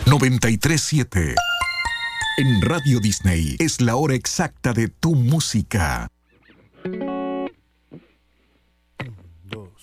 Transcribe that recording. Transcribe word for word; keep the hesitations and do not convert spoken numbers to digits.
noventa y tres siete. En Radio Disney es la hora exacta de tu música.